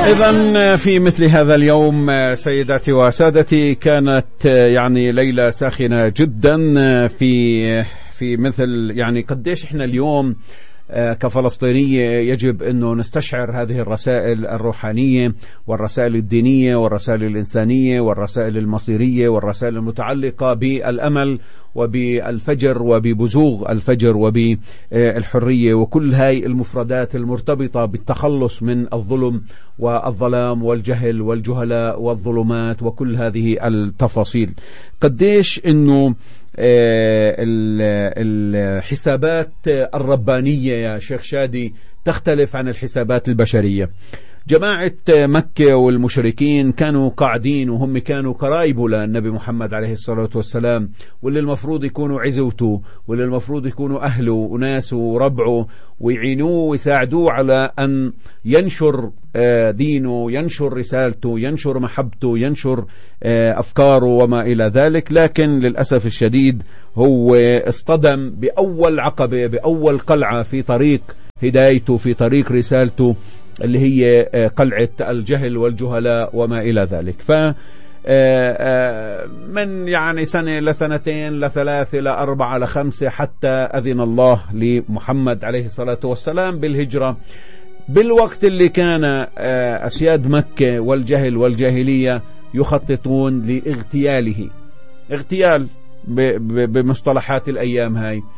إذن في مثل هذا اليوم سيداتي وسادتي كانت يعني ليلة ساخنة جدا في مثل يعني قديش احنا اليوم كفلسطينية يجب أنه نستشعر هذه الرسائل الروحانية والرسائل الدينية والرسائل الإنسانية والرسائل المصيرية والرسائل المتعلقة بالأمل وبالفجر وببزوغ الفجر وبالحرية وكل هاي المفردات المرتبطة بالتخلص من الظلم والظلام والجهل والجهلاء والظلمات وكل هذه التفاصيل. قديش أنه الحسابات الربانية يا شيخ شادي تختلف عن الحسابات البشرية. جماعة مكة والمشركين كانوا قاعدين وهم كانوا قرايبه للنبي محمد عليه الصلاة والسلام، واللي المفروض يكونوا عزوته واللي المفروض يكونوا أهله وناسه وربعه ويعينوه ويساعدوه على أن ينشر دينه، ينشر رسالته، ينشر محبته، ينشر أفكاره وما إلى ذلك. لكن للأسف الشديد هو اصطدم بأول عقبة، بأول قلعة في طريق هدايته، في طريق رسالته، اللي هي قلعة الجهل والجهلاء وما إلى ذلك. من يعني سنة لسنتين لثلاثة لأربعة لخمسة حتى أذن الله لمحمد عليه الصلاة والسلام بالهجرة، بالوقت اللي كان أسياد مكة والجهل والجاهلية يخططون لاغتياله، اغتيال بمصطلحات الأيام هاي.